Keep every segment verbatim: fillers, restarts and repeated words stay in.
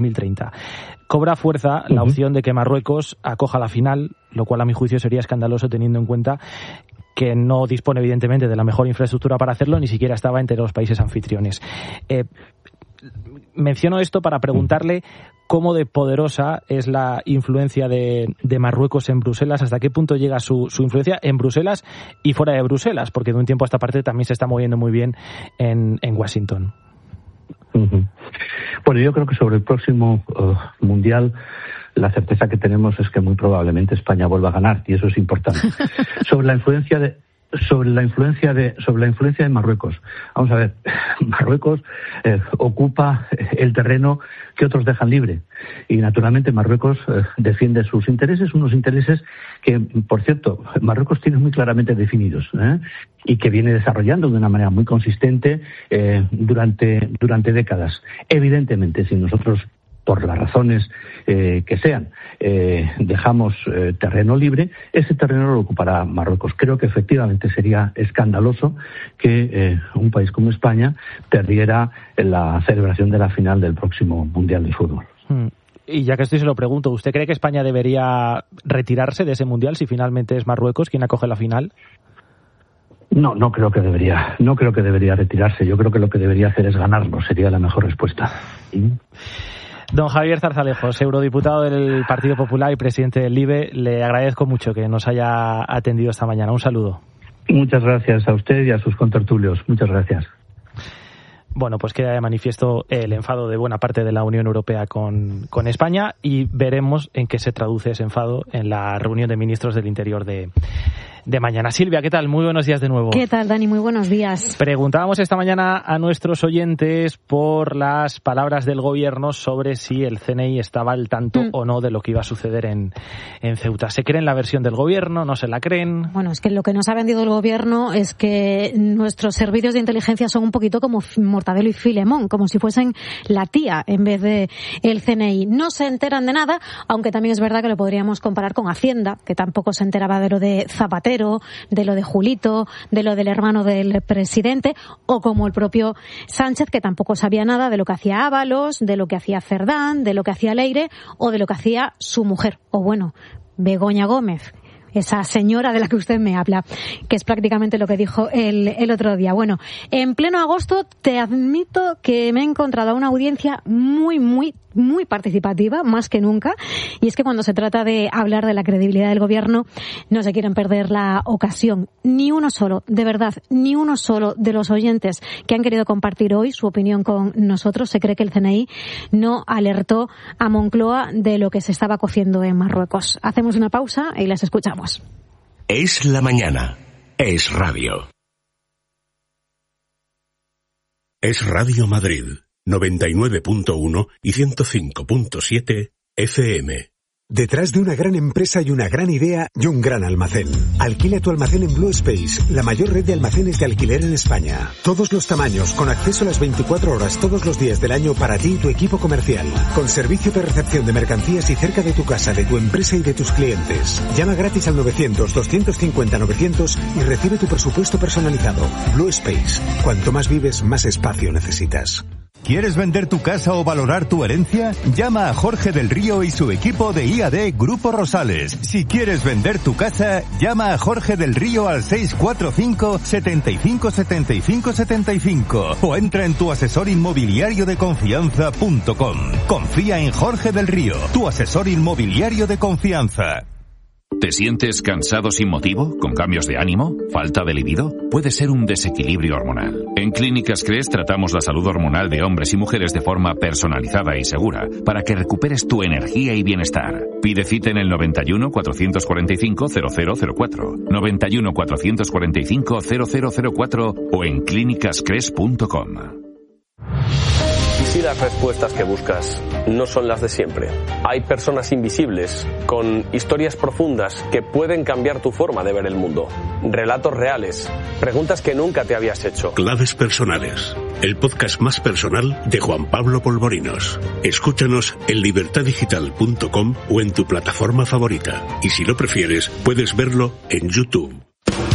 mil treinta. Cobra fuerza la opción de que Marruecos acoja la final, lo cual a mi juicio sería escandaloso teniendo en cuenta que no dispone evidentemente de la mejor infraestructura para hacerlo, ni siquiera estaba entre los países anfitriones. Eh, menciono esto para preguntarle cómo de poderosa es la influencia de, de Marruecos en Bruselas, hasta qué punto llega su, su influencia en Bruselas y fuera de Bruselas, porque de un tiempo a esta parte también se está moviendo muy bien en, en Washington. Uh-huh. Bueno, yo creo que sobre el próximo uh, Mundial la certeza que tenemos es que muy probablemente España vuelva a ganar, y eso es importante. Sobre la influencia de sobre la influencia de sobre la influencia de Marruecos. Vamos a ver, Marruecos eh, ocupa el terreno que otros dejan libre, y naturalmente Marruecos eh, defiende sus intereses, unos intereses que, por cierto, Marruecos tiene muy claramente definidos, ¿eh? y que viene desarrollando de una manera muy consistente eh, durante durante décadas. Evidentemente, si nosotros, por las razones eh, que sean, eh, dejamos eh, terreno libre, ese terreno lo ocupará Marruecos. Creo que efectivamente sería escandaloso que eh, un país como España perdiera la celebración de la final del próximo Mundial de Fútbol. Hmm. Y ya que estoy, se lo pregunto, ¿usted cree que España debería retirarse de ese Mundial si finalmente es Marruecos quien acoge la final? No, no creo que debería, no creo que debería retirarse. Yo creo que lo que debería hacer es ganarlo, sería la mejor respuesta. ¿Sí? Don Javier Zarzalejos, eurodiputado del Partido Popular y presidente del L I B E, le agradezco mucho que nos haya atendido esta mañana. Un saludo. Muchas gracias a usted y a sus contertulios. Muchas gracias. Bueno, pues queda de manifiesto el enfado de buena parte de la Unión Europea con, con España, y veremos en qué se traduce ese enfado en la reunión de ministros del Interior de, de mañana. Silvia, ¿qué tal? Muy buenos días de nuevo. ¿Qué tal, Dani? Muy buenos días. Preguntábamos esta mañana a nuestros oyentes por las palabras del Gobierno sobre si el C N I estaba al tanto mm. o no de lo que iba a suceder en, en Ceuta. ¿Se creen la versión del Gobierno? ¿No se la creen? Bueno, es que lo que nos ha vendido el Gobierno es que nuestros servicios de inteligencia son un poquito como Mortadelo y Filemón, como si fuesen la tía en vez de el C N I. No se enteran de nada, aunque también es verdad que lo podríamos comparar con Hacienda, que tampoco se enteraba de lo de Zapatero, de lo de Julito, de lo del hermano del presidente, o como el propio Sánchez, que tampoco sabía nada de lo que hacía Ábalos, de lo que hacía Cerdán, de lo que hacía Leire o de lo que hacía su mujer, o bueno, Begoña Gómez, esa señora de la que usted me habla, que es prácticamente lo que dijo el, el otro día. Bueno, en pleno agosto te admito que me he encontrado a una audiencia muy, muy, muy participativa, más que nunca, y es que cuando se trata de hablar de la credibilidad del Gobierno no se quieren perder la ocasión. Ni uno solo, de verdad, ni uno solo de los oyentes que han querido compartir hoy su opinión con nosotros se cree que el C N I no alertó a Moncloa de lo que se estaba cociendo en Marruecos. Hacemos una pausa y las escuchamos. Es la mañana. Es radio. Es Radio Madrid, noventa y nueve punto uno y ciento cinco punto siete F M. Detrás de una gran empresa y una gran idea y un gran almacén. Alquila tu almacén en Blue Space, la mayor red de almacenes de alquiler en España. Todos los tamaños, con acceso a las veinticuatro horas todos los días del año para ti y tu equipo comercial. Con servicio de recepción de mercancías y cerca de tu casa, de tu empresa y de tus clientes. Llama gratis al novecientos, doscientos cincuenta, novecientos y recibe tu presupuesto personalizado. Blue Space. Cuanto más vives, más espacio necesitas. ¿Quieres vender tu casa o valorar tu herencia? Llama a Jorge del Río y su equipo de I A D Grupo Rosales. Si quieres vender tu casa, llama a Jorge del Río al seis cuatro cinco, setenta y cinco, setenta y cinco, setenta y cinco o entra en tu asesor inmobiliario de confianza punto com. Confía en Jorge del Río, tu asesor inmobiliario de confianza. ¿Te sientes cansado sin motivo? ¿Con cambios de ánimo? ¿Falta de libido? Puede ser un desequilibrio hormonal. En Clínicas Cres tratamos la salud hormonal de hombres y mujeres de forma personalizada y segura para que recuperes tu energía y bienestar. Pide cita en el noventa y uno, cuatrocientos cuarenta y cinco, cero cero cero cuatro, noventa y uno, cuatrocientos cuarenta y cinco, cero cero cero cuatro o en clínicas cres punto com. ¿Y si las respuestas que buscas no son las de siempre? Hay personas invisibles, con historias profundas que pueden cambiar tu forma de ver el mundo. Relatos reales, preguntas que nunca te habías hecho. Claves personales, el podcast más personal de Juan Pablo Polvorinos. Escúchanos en libertad digital punto com o en tu plataforma favorita. Y si lo prefieres, puedes verlo en YouTube.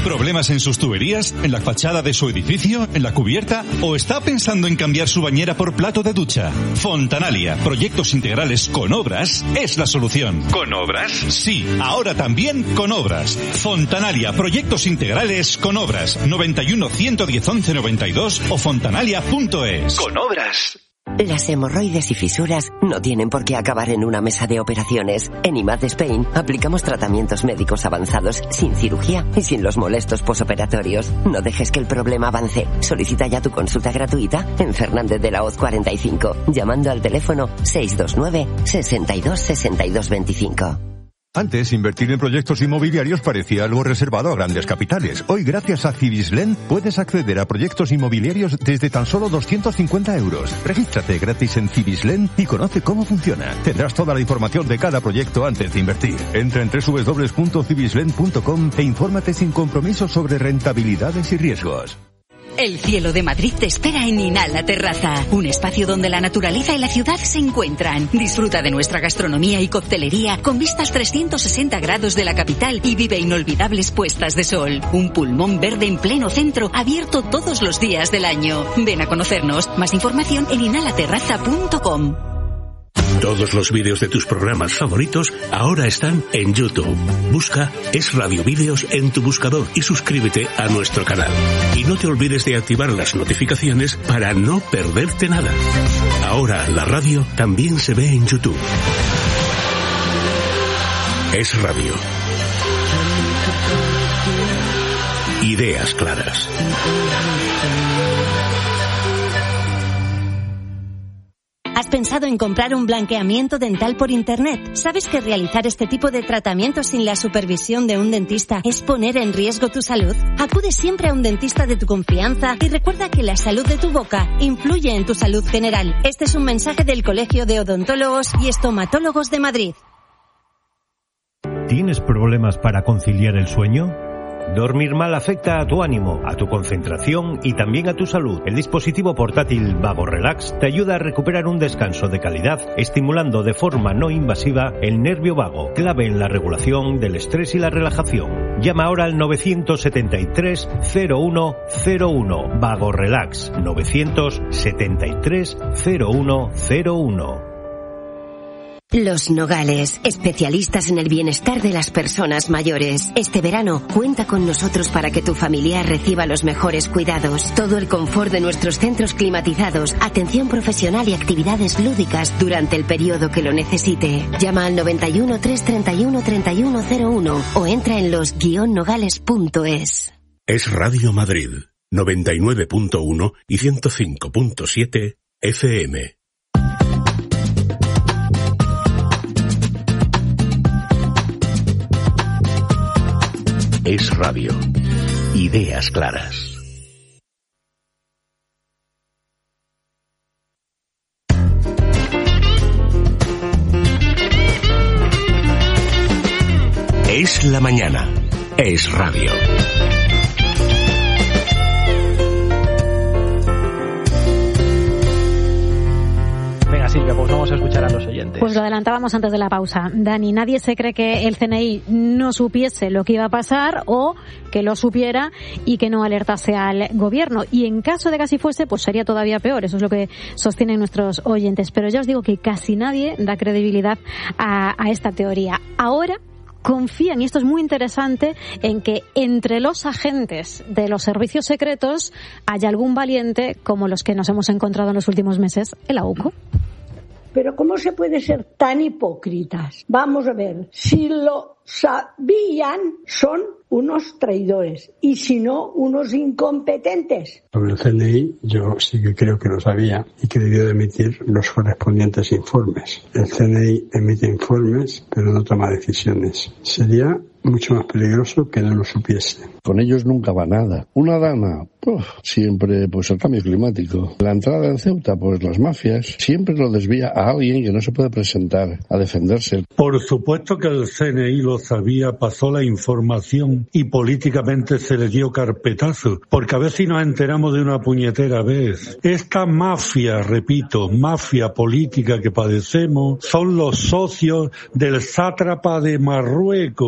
¿Problemas en sus tuberías? ¿En la fachada de su edificio? ¿En la cubierta? ¿O está pensando en cambiar su bañera por plato de ducha? Fontanalia, proyectos integrales con obras, es la solución. ¿Con obras? Sí, ahora también con obras. Fontanalia, proyectos integrales con obras. noventa y uno, ciento diez, once, noventa y dos o fontanalia punto es. Con obras. Las hemorroides y fisuras no tienen por qué acabar en una mesa de operaciones. En I M A D Spain aplicamos tratamientos médicos avanzados sin cirugía y sin los molestos posoperatorios. No dejes que el problema avance. Solicita ya tu consulta gratuita en Fernández de la Hoz cuarenta y cinco, llamando al teléfono seis dos nueve, sesenta y dos, sesenta y dos veinticinco. Antes, invertir en proyectos inmobiliarios parecía algo reservado a grandes capitales. Hoy, gracias a Cibislen, puedes acceder a proyectos inmobiliarios desde tan solo doscientos cincuenta euros. Regístrate gratis en Cibislen y conoce cómo funciona. Tendrás toda la información de cada proyecto antes de invertir. Entra en doble u doble u doble u punto cibislen punto com e infórmate sin compromiso sobre rentabilidades y riesgos. El cielo de Madrid te espera en Inhala Terraza, un espacio donde la naturaleza y la ciudad se encuentran. Disfruta de nuestra gastronomía y coctelería con vistas trescientos sesenta grados de la capital y vive inolvidables puestas de sol. Un pulmón verde en pleno centro, abierto todos los días del año. Ven a conocernos. Más información en inhala terraza punto com. Todos los vídeos de tus programas favoritos ahora están en YouTube. Busca Es Radio Vídeos en tu buscador y suscríbete a nuestro canal. Y no te olvides de activar las notificaciones para no perderte nada. Ahora la radio también se ve en YouTube. Es Radio. Ideas claras. ¿Has pensado en comprar un blanqueamiento dental por internet? ¿Sabes que realizar este tipo de tratamientos sin la supervisión de un dentista es poner en riesgo tu salud? Acude siempre a un dentista de tu confianza y recuerda que la salud de tu boca influye en tu salud general. Este es un mensaje del Colegio de Odontólogos y Estomatólogos de Madrid. ¿Tienes problemas para conciliar el sueño? Dormir mal afecta a tu ánimo, a tu concentración y también a tu salud. El dispositivo portátil Vago Relax te ayuda a recuperar un descanso de calidad, estimulando de forma no invasiva el nervio vago, clave en la regulación del estrés y la relajación. Llama ahora al nueve siete tres, cero uno cero uno. Vago Relax, nueve siete tres, cero uno cero uno. Los Nogales, especialistas en el bienestar de las personas mayores. Este verano, cuenta con nosotros para que tu familiar reciba los mejores cuidados. Todo el confort de nuestros centros climatizados, atención profesional y actividades lúdicas durante el periodo que lo necesite. Llama al noventa y uno, trescientos treinta y uno, treinta y uno cero uno o entra en los guion nogales punto es. Es Radio Madrid, noventa y nueve punto uno y ciento cinco punto siete F M. Es Radio. Ideas claras. Es la mañana. Es Radio. Venga, Silvia, pues vamos a escuchar a los oyentes. Pues lo adelantábamos antes de la pausa. Dani, nadie se cree que el C N I no supiese lo que iba a pasar o que lo supiera y que no alertase al gobierno. Y en caso de que así fuese, pues sería todavía peor. Eso es lo que sostienen nuestros oyentes. Pero ya os digo que casi nadie da credibilidad a, a esta teoría. Ahora confían, y esto es muy interesante, en que entre los agentes de los servicios secretos haya algún valiente como los que nos hemos encontrado en los últimos meses en la U C O. Pero ¿cómo se puede ser tan hipócritas? Vamos a ver, si lo sabían, son unos traidores, y si no, unos incompetentes. Sobre el C N I, yo sí que creo que lo sabía y que debió de emitir los correspondientes informes. El C N I emite informes, pero no toma decisiones. Sería mucho más peligroso que no lo supiese. Con ellos nunca va nada. Una dama, uf, siempre pues el cambio climático. La entrada en Ceuta, pues las mafias. Siempre lo desvía a alguien que no se puede presentar a defenderse. Por supuesto que el C N I lo sabía, pasó la información y políticamente se le dio carpetazo, porque a ver si nos enteramos de una puñetera vez. Esta mafia, repito, mafia política que padecemos, son los socios del sátrapa de Marruecos.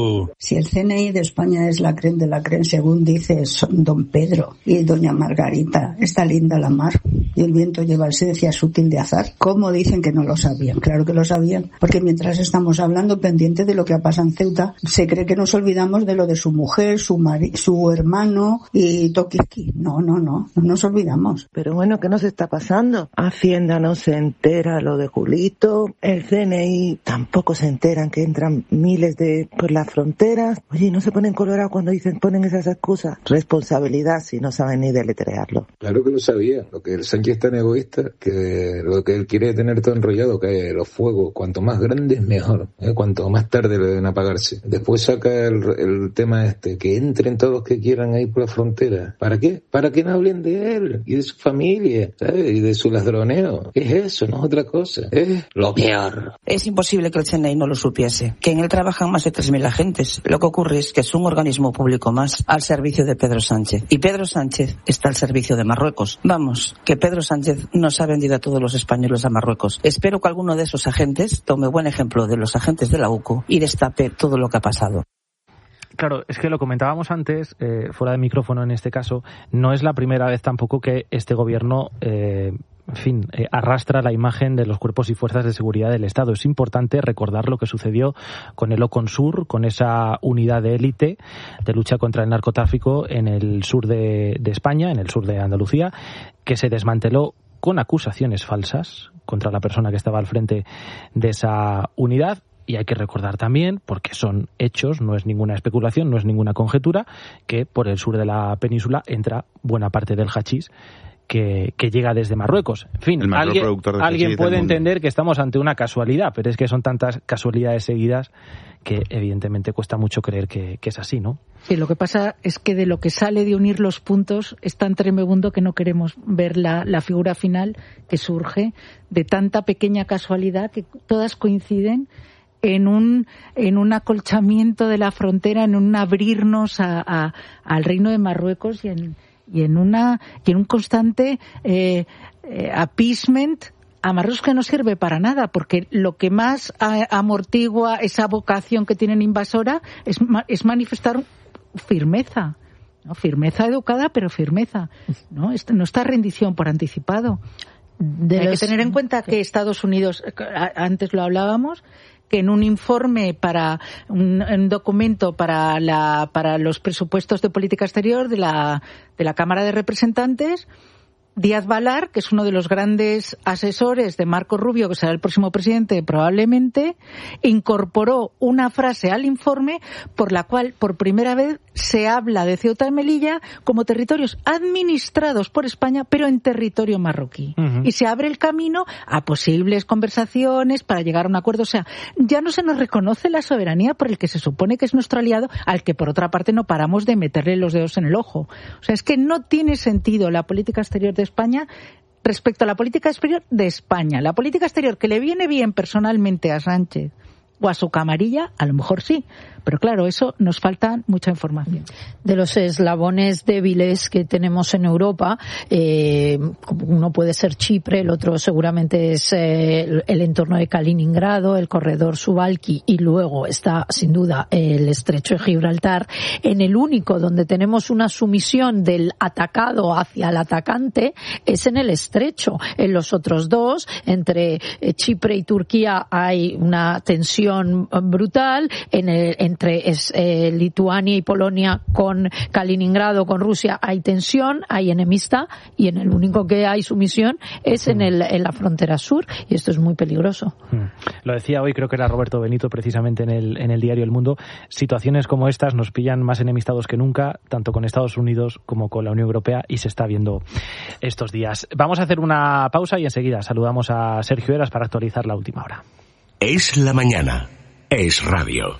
Si el C N I de España es la creen de la creen, según dice don Pedro y doña Margarita, está linda la mar y el viento lleva esencia sutil de azar, ¿cómo dicen que no lo sabían? Claro que lo sabían, porque mientras estamos hablando pendiente de lo que pasa en Ceuta, se cree que nos olvidamos de lo de su mujer, su mari- su hermano y Tokiski. No, no, no, no nos olvidamos. Pero bueno, ¿qué nos está pasando? Hacienda no se entera lo de Julito, el C N I tampoco se enteran que entran miles de por las fronteras. Oye, ¿no se ponen colorados cuando dicen ponen esas excusas? Responsabilidad si no saben ni deletrearlo. Claro que lo sabía. Lo que el Sánchez es tan egoísta, que lo que él quiere es tener todo enrollado, que los fuegos, cuanto más grandes mejor, ¿eh? Cuanto más tarde deben apagarse. Después saca el, el tema este, que entren todos los que quieran ahí por la frontera. ¿Para qué? Para que no hablen de él y de su familia, ¿sabes? Y de su ladroneo. ¿Qué es eso? No es otra cosa. Es lo peor. Es imposible que el C N I no lo supiese, que en él trabajan más de tres mil agentes. Lo que ocurre es que es un organismo público más al servicio de Pedro Sánchez. Y Pedro Sánchez está al servicio de Marruecos. Vamos, que Pedro Sánchez nos ha vendido a todos los españoles a Marruecos. Espero que alguno de esos agentes tome buen ejemplo de los agentes de la U C O y destape todo lo que ha pasado. Claro, es que lo comentábamos antes, eh, fuera de micrófono en este caso, no es la primera vez tampoco que este gobierno, eh, en fin, eh, arrastra la imagen de los cuerpos y fuerzas de seguridad del Estado. Es importante recordar lo que sucedió con el Oconsur, con esa unidad de élite de lucha contra el narcotráfico en el sur de, de España, en el sur de Andalucía, que se desmanteló con acusaciones falsas contra la persona que estaba al frente de esa unidad. Y hay que recordar también, porque son hechos, no es ninguna especulación, no es ninguna conjetura, que por el sur de la península entra buena parte del hachís que, que llega desde Marruecos. En fin, alguien, alguien puede entender que estamos ante una casualidad, pero es que son tantas casualidades seguidas que evidentemente cuesta mucho creer que, que es así, ¿no? Sí, lo que pasa es que de lo que sale de unir los puntos es tan tremebundo que no queremos ver la, la figura final que surge de tanta pequeña casualidad que todas coinciden en un en un acolchamiento de la frontera, en un abrirnos a, a, al reino de Marruecos y en y en una y en un constante eh, eh, appeasement a Marruecos que no sirve para nada, porque lo que más a, amortigua esa vocación que tienen invasora es, es manifestar firmeza, ¿no? Firmeza educada, pero firmeza, ¿no? Esto no está rendición por anticipado. De Hay los... que tener en cuenta que Estados Unidos, antes lo hablábamos, que en un informe para un, un documento para la para los presupuestos de política exterior de la de la Cámara de Representantes, Díaz Balar, que es uno de los grandes asesores de Marco Rubio, que será el próximo presidente probablemente, incorporó una frase al informe por la cual por primera vez se habla de Ceuta y Melilla como territorios administrados por España, pero en territorio marroquí. Uh-huh. Y se abre el camino a posibles conversaciones para llegar a un acuerdo. O sea, ya no se nos reconoce la soberanía por el que se supone que es nuestro aliado, al que por otra parte no paramos de meterle los dedos en el ojo. O sea, es que no tiene sentido la política exterior de España respecto a la política exterior de España. La política exterior que le viene bien personalmente a Sánchez o a su camarilla, a lo mejor sí, pero claro, eso nos falta mucha información. De los eslabones débiles que tenemos en Europa, eh, uno puede ser Chipre, el otro seguramente es eh, el, el entorno de Kaliningrado, el corredor Suwalki, y luego está sin duda el estrecho de Gibraltar. En el único donde tenemos una sumisión del atacado hacia el atacante es en el estrecho. En los otros dos, entre eh, Chipre y Turquía, hay una tensión brutal. En el, entre es, eh, Lituania y Polonia con Kaliningrado, con Rusia, hay tensión, hay enemistad, y en el único que hay sumisión es en, el, en la frontera sur, y esto es muy peligroso. Lo decía hoy, creo que era Roberto Benito, precisamente en el, en el diario El Mundo. Situaciones como estas nos pillan más enemistados que nunca, tanto con Estados Unidos como con la Unión Europea, y se está viendo estos días. Vamos a hacer una pausa y enseguida saludamos a Sergio Eras para actualizar la última hora. Es la mañana. Es radio.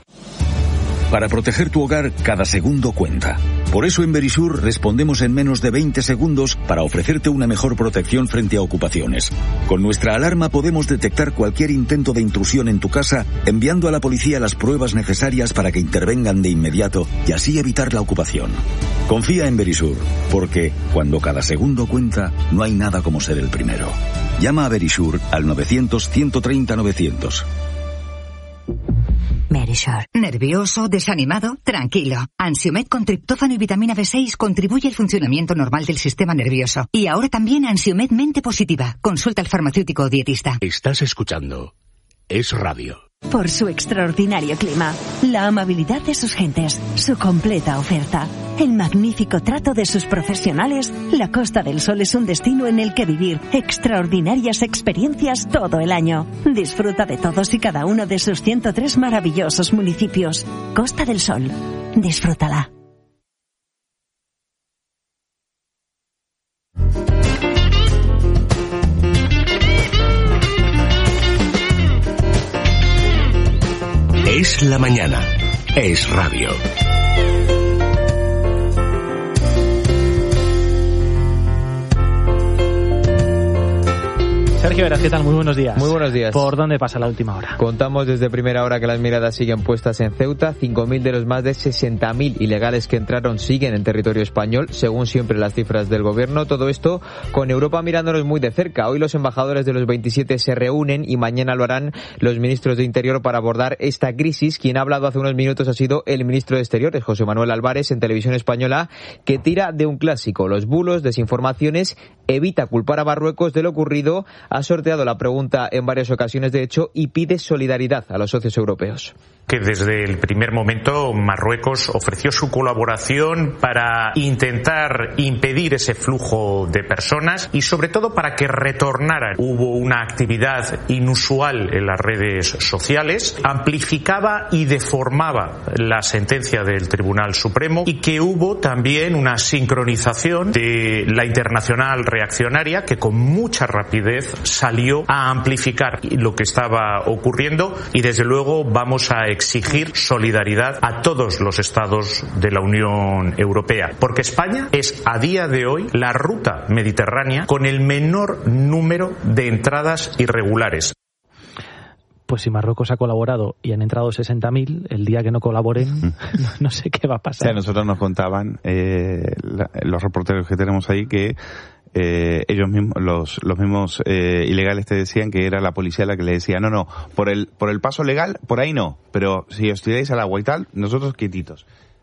Para proteger tu hogar, cada segundo cuenta. Por eso en Verisur respondemos en menos de veinte segundos para ofrecerte una mejor protección frente a ocupaciones. Con nuestra alarma podemos detectar cualquier intento de intrusión en tu casa, enviando a la policía las pruebas necesarias para que intervengan de inmediato y así evitar la ocupación. Confía en Verisur, porque cuando cada segundo cuenta, no hay nada como ser el primero. Llama a Verisur al novecientos, ciento treinta, novecientos. Merisure. ¿Nervioso? ¿Desanimado? Tranquilo. Ansiomed con triptófano y vitamina B seis contribuye al funcionamiento normal del sistema nervioso. Y ahora también Ansiomed Mente Positiva. Consulta al farmacéutico o dietista. Estás escuchando Es Radio. Por su extraordinario clima, la amabilidad de sus gentes, su completa oferta, el magnífico trato de sus profesionales, la Costa del Sol es un destino en el que vivir extraordinarias experiencias todo el año. Disfruta de todos y cada uno de sus ciento tres maravillosos municipios. Costa del Sol. Disfrútala. Es la mañana. Es radio. Sergio Veras, ¿qué tal? Muy buenos días. Muy buenos días. ¿Por dónde pasa la última hora? Contamos desde primera hora que las miradas siguen puestas en Ceuta. cinco mil de los más de sesenta mil ilegales que entraron siguen en territorio español, según siempre las cifras del gobierno. Todo esto con Europa mirándonos muy de cerca. Hoy los embajadores de los veintisiete se reúnen y mañana lo harán los ministros de Interior para abordar esta crisis. Quien ha hablado hace unos minutos ha sido el ministro de Exteriores, José Manuel Álvarez, en Televisión Española, que tira de un clásico: los bulos, desinformaciones, evita culpar a Marruecos de lo ocurrido. Ha sorteado la pregunta en varias ocasiones, de hecho, y pide solidaridad a los socios europeos. Que desde el primer momento Marruecos ofreció su colaboración para intentar impedir ese flujo de personas y sobre todo para que retornaran. Hubo una actividad inusual en las redes sociales, amplificaba y deformaba la sentencia del Tribunal Supremo, y que hubo también una sincronización de la internacional reaccionaria que con mucha rapidez salió a amplificar lo que estaba ocurriendo, y desde luego vamos a exigir solidaridad a todos los estados de la Unión Europea, porque España es a día de hoy la ruta mediterránea con el menor número de entradas irregulares. Pues si Marruecos ha colaborado y han entrado sesenta mil, el día que no colaboren, no, no sé qué va a pasar. O sea, nosotros nos contaban, eh, la, los reporteros que tenemos ahí, que eh, ellos mismos, los, los mismos eh, ilegales te decían que era la policía la que le decía, no, no, por el, por el paso legal, por ahí no, pero si os tiráis al agua y tal, nosotros quietitos.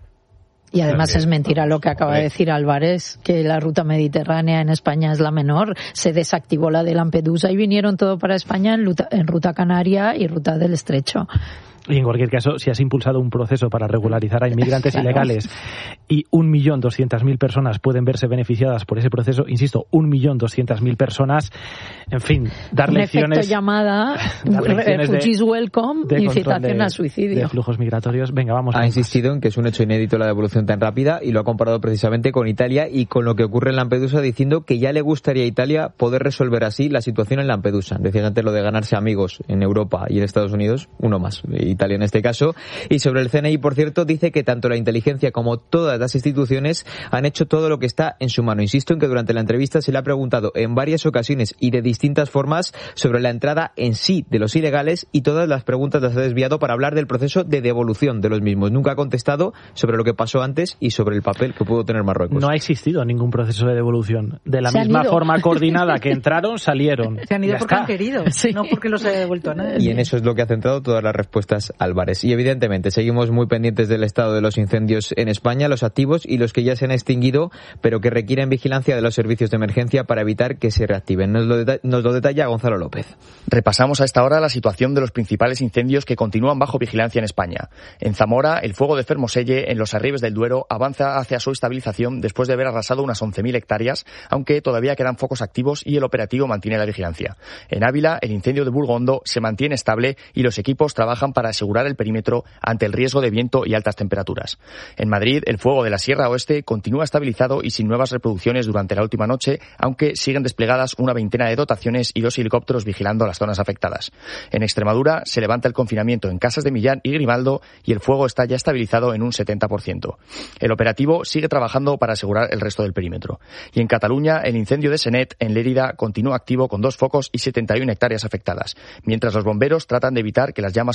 Y además es mentira lo que acaba de decir Álvarez, que la ruta mediterránea en España es la menor. Se desactivó la de Lampedusa y vinieron todo para España en ruta, en ruta canaria y ruta del Estrecho. Y en cualquier caso, si has impulsado un proceso para regularizar a inmigrantes claro. ilegales y un millón doscientas mil personas pueden verse beneficiadas por ese proceso, insisto, un millón doscientas mil personas, en fin, dar un lecciones... efecto llamada, refugees welcome, de incitación al suicidio. De flujos migratorios. Venga, vamos. Ha insistido en que es un hecho inédito la devolución tan rápida y lo ha comparado precisamente con Italia y con lo que ocurre en Lampedusa, diciendo que ya le gustaría a Italia poder resolver así la situación en Lampedusa. Decía antes lo de ganarse amigos en Europa y en Estados Unidos, uno más. Italia en este caso. Y sobre el C N I, por cierto, dice que tanto la inteligencia como todas las instituciones han hecho todo lo que está en su mano. Insisto en que durante la entrevista se le ha preguntado en varias ocasiones y de distintas formas sobre la entrada en sí de los ilegales, y todas las preguntas las ha desviado para hablar del proceso de devolución de los mismos. Nunca ha contestado sobre lo que pasó antes y sobre el papel que pudo tener Marruecos. No ha existido ningún proceso de devolución. De la se misma forma coordinada que entraron, salieron. Se han ido ya porque está. han querido, sí. No porque los haya devuelto a nadie. Y en eso es lo que ha centrado todas las respuestas Álvarez. Y evidentemente seguimos muy pendientes del estado de los incendios en España, los activos y los que ya se han extinguido, pero que requieren vigilancia de los servicios de emergencia para evitar que se reactiven. Nos lo, deta- nos lo detalla Gonzalo López. Repasamos a esta hora la situación de los principales incendios que continúan bajo vigilancia en España. En Zamora, el fuego de Fermoselle, en los Arribes del Duero, avanza hacia su estabilización después de haber arrasado unas once mil hectáreas, aunque todavía quedan focos activos y el operativo mantiene la vigilancia. En Ávila, el incendio de Burgondo se mantiene estable y los equipos trabajan para asegurar el perímetro ante el riesgo de viento y altas temperaturas. En Madrid, el fuego de la Sierra Oeste continúa estabilizado y sin nuevas reproducciones durante la última noche, aunque siguen desplegadas una veintena de dotaciones y dos helicópteros vigilando las zonas afectadas. En Extremadura, se levanta el confinamiento en Casas de Millán y Grimaldo y el fuego está ya estabilizado en un setenta por ciento. El operativo sigue trabajando para asegurar el resto del perímetro. Y en Cataluña, el incendio de Senet, en Lérida, continúa activo con dos focos y setenta y una hectáreas afectadas, mientras los bomberos tratan de evitar que las llamas avancen hacia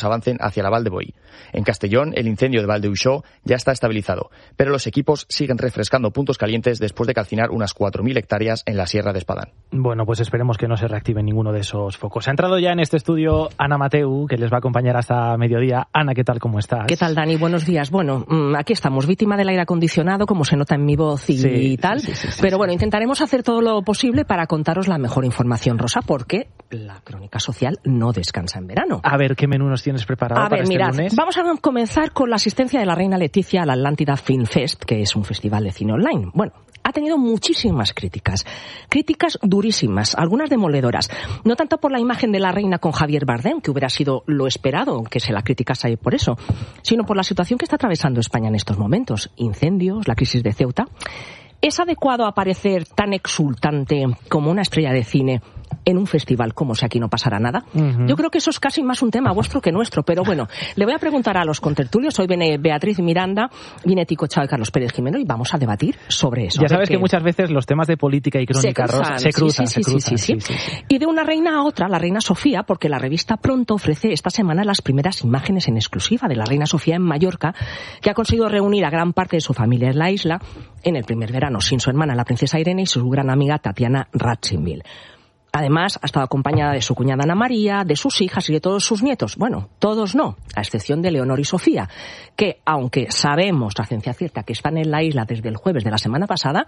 hacia la Val de Boí. En Castellón, el incendio de Val de Uixó ya está estabilizado, pero los equipos siguen refrescando puntos calientes después de calcinar unas cuatro mil hectáreas en la Sierra de Espadán. Bueno, pues esperemos que no se reactive ninguno de esos focos. Ha entrado ya en este estudio Ana Mateu, que les va a acompañar hasta mediodía. Ana, ¿qué tal? ¿Cómo estás? ¿Qué tal, Dani? Buenos días. Bueno, aquí estamos, víctima del aire acondicionado, como se nota en mi voz y, sí, y tal. Sí, sí, sí, pero sí, bueno, sí. intentaremos hacer todo lo posible para contaros la mejor información, Rosa, porque la crónica social no descansa en verano. A ver, ¿qué menú nos tienes preparado a para ver, este mirad, lunes? Vamos a comenzar con la asistencia de la reina Leticia al Atlántida Film Fest, que es un festival de cine online. Bueno, ha tenido muchísimas críticas, críticas durísimas, algunas demoledoras, no tanto por la imagen de la reina con Javier Bardem, que hubiera sido lo esperado, que se la criticase por eso, sino por la situación que está atravesando España en estos momentos, incendios, la crisis de Ceuta. ¿Es adecuado aparecer tan exultante como una estrella de cine en un festival como si aquí no pasara nada? Uh-huh. Yo creo que eso es casi más un tema vuestro que nuestro, pero bueno, le voy a preguntar a los contertulios. Hoy viene Beatriz Miranda, viene Tico Chao y Carlos Pérez Jimeno y vamos a debatir sobre eso. Ya sabes que muchas veces los temas de política y crónica se cruzan, se cruzan, sí, sí, se cruzan. Sí, sí, sí, sí, sí, sí. Y de una reina a otra, la reina Sofía, porque la revista Pronto ofrece esta semana las primeras imágenes en exclusiva de la reina Sofía en Mallorca, que ha conseguido reunir a gran parte de su familia en la isla en el primer verano, sin su hermana, la princesa Irene, y su gran amiga Tatiana Ratzinville. Además, ha estado acompañada de su cuñada Ana María, de sus hijas y de todos sus nietos. Bueno, todos no, a excepción de Leonor y Sofía, que, aunque sabemos a ciencia cierta que están en la isla desde el jueves de la semana pasada,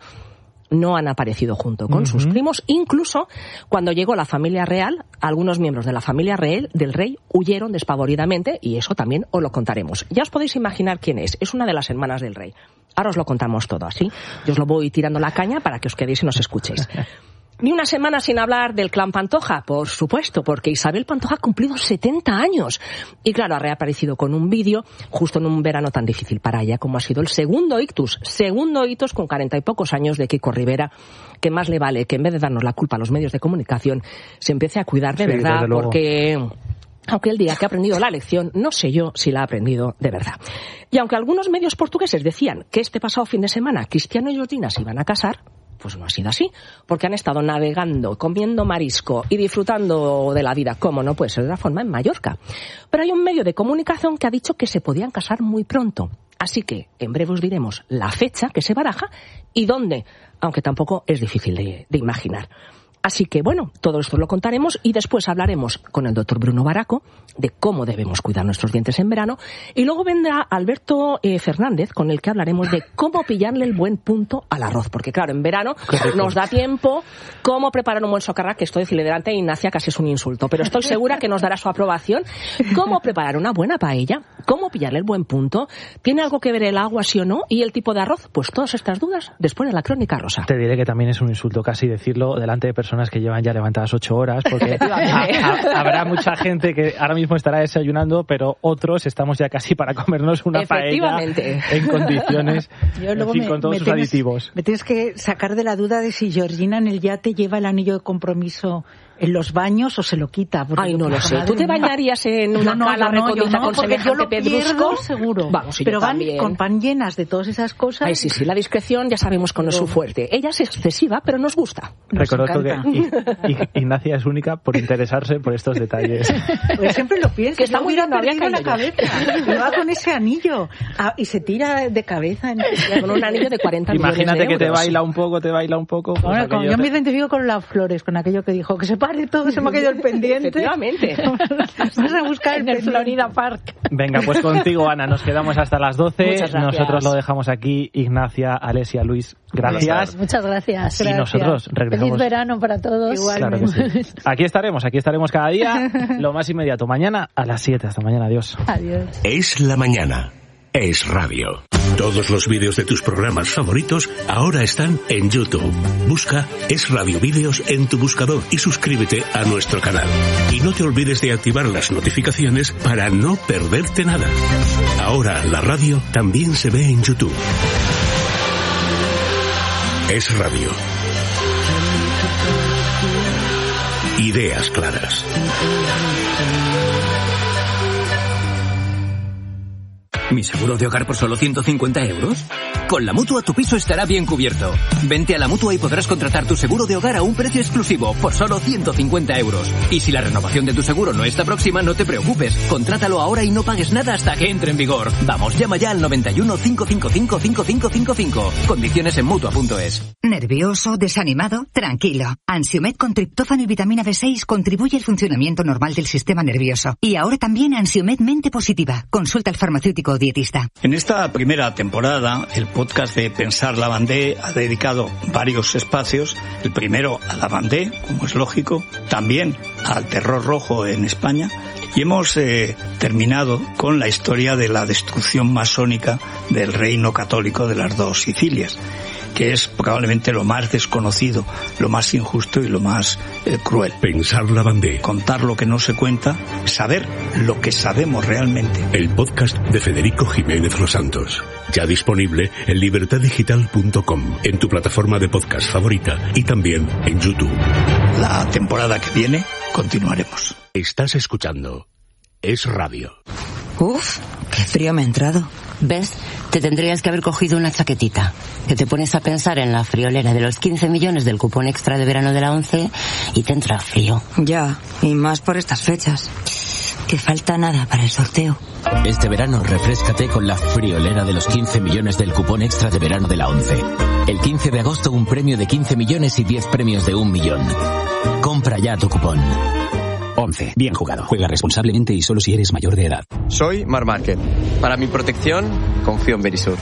no han aparecido junto con uh-huh. sus primos. Incluso, cuando llegó la familia real, algunos miembros de la familia real del rey huyeron despavoridamente, y eso también os lo contaremos. Ya os podéis imaginar quién es. Es una de las hermanas del rey. Ahora os lo contamos todo, ¿así? Yo os lo voy tirando la caña para que os quedéis y nos escuchéis. Ni una semana sin hablar del clan Pantoja, por supuesto, porque Isabel Pantoja ha cumplido setenta años. Y claro, ha reaparecido con un vídeo justo en un verano tan difícil para ella como ha sido el segundo ictus. Segundo ictus con cuarenta y pocos años de Kiko Rivera, que más le vale que en vez de darnos la culpa a los medios de comunicación, se empiece a cuidar de sí, verdad, porque aunque el día que ha aprendido la lección, no sé yo si la ha aprendido de verdad. Y aunque algunos medios portugueses decían que este pasado fin de semana Cristiano y Georgina se iban a casar, pues no ha sido así, porque han estado navegando, comiendo marisco y disfrutando de la vida, como no puede ser de otra forma, en Mallorca. Pero hay un medio de comunicación que ha dicho que se podían casar muy pronto. Así que en breve os diremos la fecha que se baraja y dónde, aunque tampoco es difícil de, de imaginar. Así que, bueno, todo esto lo contaremos y después hablaremos con el doctor Bruno Baraco de cómo debemos cuidar nuestros dientes en verano. Y luego vendrá Alberto eh, Fernández, con el que hablaremos de cómo pillarle el buen punto al arroz. Porque, claro, en verano nos da tiempo cómo preparar un buen socarrat, que esto decirle delante a Ignacia casi es un insulto. Pero estoy segura que nos dará su aprobación. Cómo preparar una buena paella, cómo pillarle el buen punto. ¿Tiene algo que ver el agua, sí o no? ¿Y el tipo de arroz? Pues todas estas dudas después de la crónica rosa. Te diré que también es un insulto casi decirlo delante de personas que llevan ya levantadas ocho horas, porque a, a, habrá mucha gente que ahora mismo estará desayunando, pero otros estamos ya casi para comernos una paella en condiciones, Yo luego en fin, me, con todos me sus tienes, aditivos. Me tienes que sacar de la duda de si Georgina en el yate lleva el anillo de compromiso en los baños o se lo quita. Ay, no lo sé. ¿Tú te bañarías en una no, no, cala no, recogida no, con porque semejante yo lo pedrusco? Pierdo, seguro. Vamos, y pero yo van también. Con pan llenas de todas esas cosas. Ay, sí, sí, la discreción ya sabemos que no es su fuerte. Ella es excesiva, pero nos gusta. Nos Reconozco que I, I, Ignacia es única por interesarse por estos detalles. Pues siempre lo pienso. Que está muy bien, no había caído la cabeza. Y va con ese anillo ah, y se tira de cabeza en el... con un anillo de cuarenta millones de euros. Imagínate que te baila un poco, te baila un poco. Pues bueno, como yo te... me identifico con las flores, con aquello que dijo, que se pare todo, se me ha caído el pendiente. Efectivamente. Vamos a buscar en el Florida Park. Venga, pues contigo, Ana, nos quedamos hasta las doce. Muchas gracias. Nosotros lo dejamos aquí. Ignacia, Alesia, Luis, gracias. Muchas gracias. Y gracias. nosotros regresamos. Feliz verano para todos. Claro que sí. Aquí estaremos, aquí estaremos cada día, lo más inmediato. Mañana a las siete. Hasta mañana. Adiós. Adiós. Es la mañana. Es radio. Todos los vídeos de tus programas favoritos ahora están en YouTube. Busca Es Radio Vídeos en tu buscador y suscríbete a nuestro canal. Y no te olvides de activar las notificaciones para no perderte nada. Ahora la radio también se ve en YouTube. Es Radio. Ideas claras. ¿Mi seguro de hogar por solo ciento cincuenta euros? Con la Mutua tu piso estará bien cubierto. Vente a la Mutua y podrás contratar tu seguro de hogar a un precio exclusivo por solo ciento cincuenta euros. Y si la renovación de tu seguro no está próxima, no te preocupes. Contrátalo ahora y no pagues nada hasta que entre en vigor. Vamos, llama ya al noventa y uno, cinco cinco cinco, cinco cinco cinco cinco. Condiciones en Mutua punto es. ¿Nervioso? ¿Desanimado? Tranquilo. Ansiomed con triptófano y vitamina B seis contribuye al funcionamiento normal del sistema nervioso. Y ahora también Ansiomed Mente Positiva. Consulta al farmacéutico o dietista. En esta primera temporada, el podcast de Pensar Lavandé ha dedicado varios espacios. El primero a Lavandé, como es lógico, también al terror rojo en España. Y hemos eh, terminado con la historia de la destrucción masónica del reino católico de las dos Sicilias, que es probablemente lo más desconocido, lo más injusto y lo más eh, cruel. Pensar Lavandé. Contar lo que no se cuenta, saber lo que sabemos realmente. El podcast de Federico Jiménez Los Santos. Ya disponible en libertad digital punto com, en tu plataforma de podcast favorita y también en YouTube. La temporada que viene continuaremos. Estás escuchando Es Radio. Uf, qué frío me ha entrado. ¿Ves? Te tendrías que haber cogido una chaquetita. Que te pones a pensar en la friolera de los quince millones del cupón extra de verano de la ONCE y te entra frío. Ya, y más por estas fechas. Que falta nada para el sorteo. Este verano refréscate con la friolera de los quince millones del cupón extra de verano de la ONCE. El quince de agosto un premio de quince millones y diez premios de un millón. Compra ya tu cupón. ONCE. Bien jugado. Juega responsablemente y solo si eres mayor de edad. Soy Mar Márquez. Para mi protección, confío en Verisur.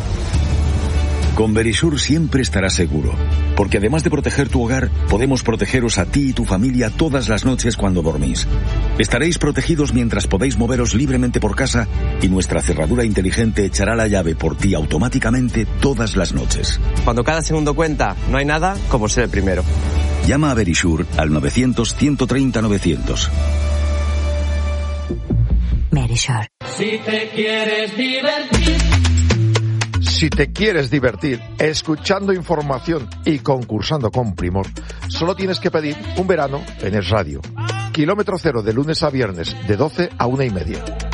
Con Verisur siempre estarás seguro, porque además de proteger tu hogar, podemos protegeros a ti y tu familia todas las noches cuando dormís. Estaréis protegidos mientras podéis moveros libremente por casa y nuestra cerradura inteligente echará la llave por ti automáticamente todas las noches. Cuando cada segundo cuenta, no hay nada como ser el primero. Llama a Verisur al novecientos, ciento treinta, novecientos. Verisur. Si te quieres divertir. Si te quieres divertir escuchando información y concursando con primor, solo tienes que pedir un verano en Es Radio. Kilómetro cero de lunes a viernes de doce a una y media.